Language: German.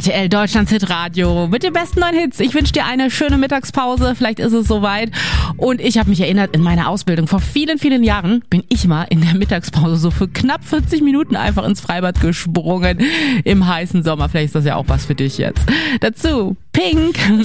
RTL Deutschlands Hitradio mit den besten neuen Hits. Ich wünsche dir eine schöne Mittagspause, vielleicht ist es soweit. Und ich habe mich erinnert, in meiner Ausbildung vor vielen, vielen Jahren bin ich mal in der Mittagspause so für knapp 40 Minuten einfach ins Freibad gesprungen im heißen Sommer. Vielleicht ist das ja auch was für dich jetzt. Dazu Pink.